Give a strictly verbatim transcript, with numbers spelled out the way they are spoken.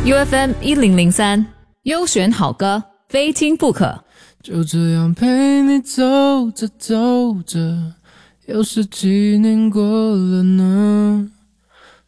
U F M 一零零三，优选好歌，非听不可。 就这样陪你走着走着，又是几年过了呢？